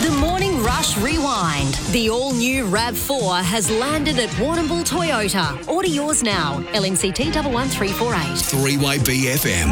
The Morning Rush Rewind. The all-new RAV4 has landed at Warrnambool Toyota. Order yours now. LNCT 11348. Three-way BFM.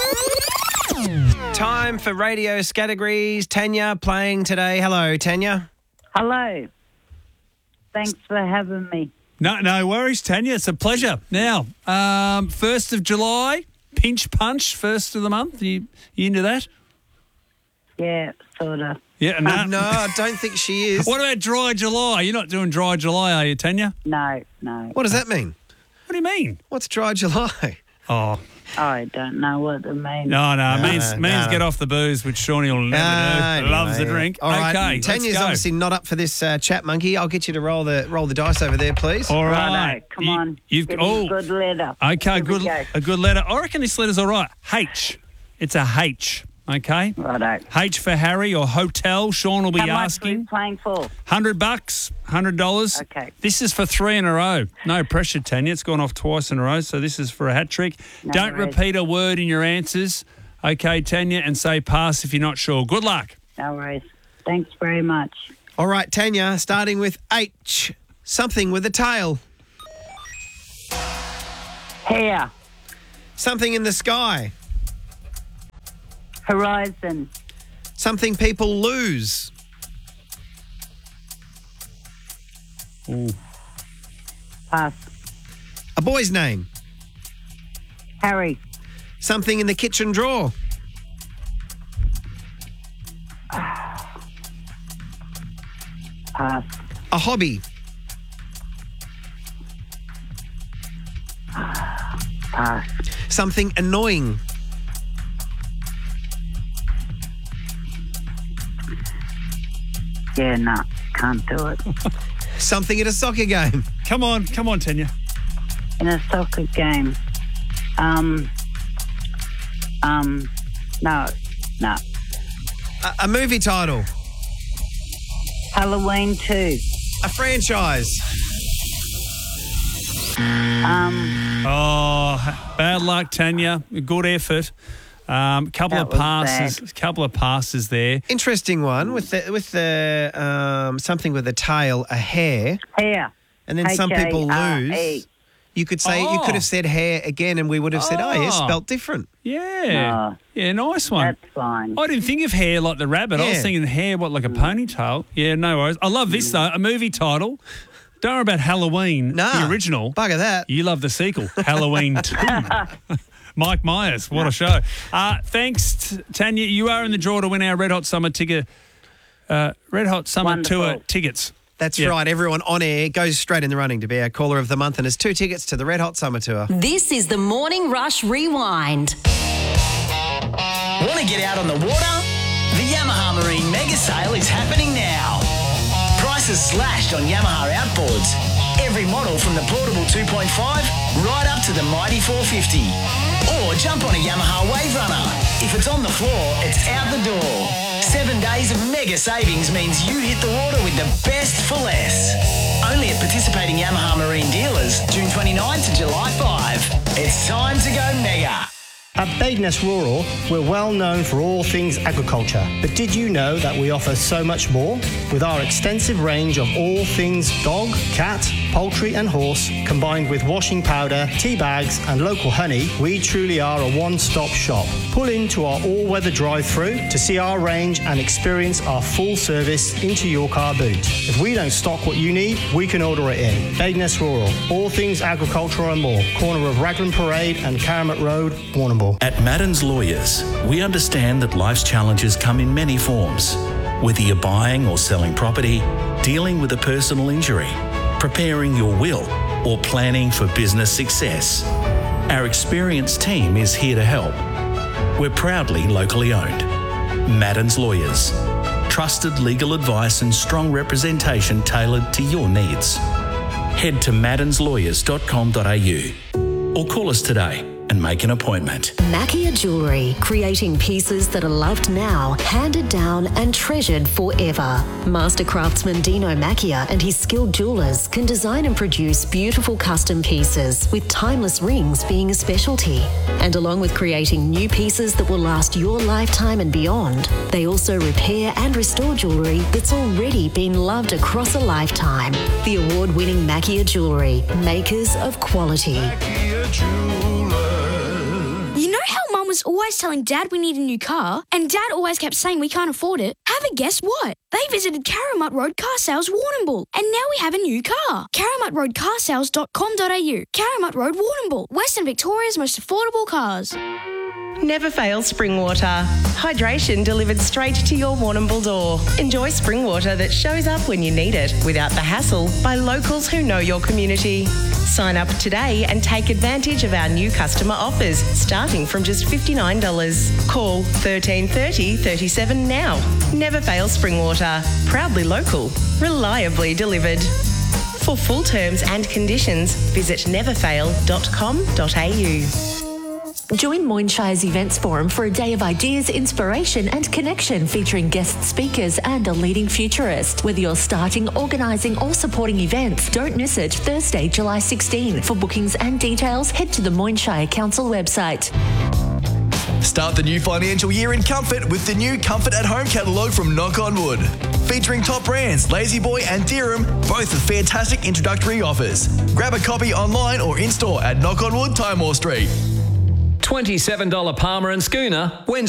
Time for radio categories. Tanya playing today. Hello, Tanya. Hello. Thanks for having me. No worries, Tanya. It's a pleasure. Now, 1st of July, pinch punch, 1st of the month. You into that? Yeah, sort of. Yeah, No, I don't think she is. What about dry July? You're not doing dry July, are you, Tanya? No. What does that mean? What do you mean? What's dry July? Oh, I don't know what it means. no. It means no. get off the booze, which Shawnee will never do. Loves the drink. All right. Okay, Tanya's let's go. obviously not up for this chat, monkey. I'll get you to roll the dice over there, please. All Righto, right. come on. You've Give me a good letter. Okay, Here we go. a good letter. I reckon this letter's all right. H. It's a H. Okay. Righto. H for Harry or hotel. Sean will be How much are asking. we playing for? $100, $100. Okay. This is for 3 in a row. No pressure, Tanya. It's gone off twice in a row, so this is for a hat trick. No Don't worries. repeat a word in your answers. Okay, Tanya, and say pass if you're not sure. Good luck. No worries. Thanks very much. All right, Tanya, starting with H. Something with a tail. Hair. Something in the sky. Horizon. Something people lose. Pass. A boy's name. Harry. Something in the kitchen drawer. Pass. A hobby. Pass. Something annoying. Yeah, no. Can't do it. Something at a soccer game. Come on, Tanya. In a soccer game. No. A movie title. Halloween 2. A franchise. Oh, bad luck, Tanya. Good effort. Couple That of was passes. bad. Couple of passes there. Interesting one with the something with a tail, a hare, Hair. and then some people H-A-R-E. lose. You could say you could have said hair again, and we would have said, yes, spelt different. Yeah. Oh. Yeah, nice one. That's fine. I didn't think of hair like the rabbit. I was Yeah. thinking hair, like a ponytail. Yeah, no worries. I love this, though. A movie title. Don't worry about Halloween, the original. Bugger that. You love the sequel, Halloween 2. Mike Myers, what a show. Thanks, Tanya. You are in the draw to win our Red Hot Summer Tour Wonderful. tickets. That's Yeah. right. Everyone on air goes straight in the running to be our caller of the month, and has 2 tickets to the Red Hot Summer Tour. This is the Morning Rush Rewind. Want to get out on the water? The Yamaha Marine Mega Sale is happening now. Prices slashed on Yamaha outboards. Every model from the portable 2.5 right up to the mighty 450. Or jump on a Yamaha Wave Runner. If it's on the floor, it's out the door. 7 days of mega savings means you hit the water with the best for less. Only at participating Yamaha Marine dealers, June 29 to July 5. It's time to go mega. At Badeness Rural, we're well known for all things agriculture. But did you know that we offer so much more? With our extensive range of all things dog, cat, poultry and horse, combined with washing powder, tea bags and local honey, we truly are a one-stop shop. Pull into our all-weather drive-through to see our range and experience our full service into your car boot. If we don't stock what you need, we can order it in. Badeness Rural, all things agricultural and more. Corner of Raglan Parade and Caramat Road, Warrnambool. At Madden's Lawyers, we understand that life's challenges come in many forms. Whether you're buying or selling property, dealing with a personal injury, preparing your will, or planning for business success, our experienced team is here to help. We're proudly locally owned. Madden's Lawyers. Trusted legal advice and strong representation tailored to your needs. Head to maddenslawyers.com.au or call us today and make an appointment. Mackia Jewellery, creating pieces that are loved now, handed down and treasured forever. Master craftsman Dino Mackia and his skilled jewellers can design and produce beautiful custom pieces, with timeless rings being a specialty. And along with creating new pieces that will last your lifetime and beyond, they also repair and restore jewellery that's already been loved across a lifetime. The award-winning Mackia Jewellery, makers of quality. You know how Mum was always telling Dad we need a new car, and Dad always kept saying we can't afford it? Have a guess what? They visited Karamat Road Car Sales, Warrnambool, and now we have a new car. KaramatRoadCarsales.com.au. Karamat Road, Warrnambool, Western Victoria's most affordable cars. Never fail spring water. Hydration delivered straight to your Warrnambool door. Enjoy spring water that shows up when you need it without the hassle by locals who know your community. Sign up today and take advantage of our new customer offers starting from just $59. Call 1330 37 now. Never fail spring water. Proudly local. Reliably delivered. For full terms and conditions, visit neverfail.com.au. Join Moynshire's Events Forum for a day of ideas, inspiration and connection featuring guest speakers and a leading futurist. Whether you're starting, organising or supporting events, don't miss it Thursday, July 16. For bookings and details, head to the Moynshire Council website. Start the new financial year in comfort with the new Comfort at Home catalogue from Knock on Wood. Featuring top brands Lazy Boy and Deerham, both with fantastic introductory offers. Grab a copy online or in-store at Knock on Wood, Timor Street. $27 Palmer and Schooner, Wednesday.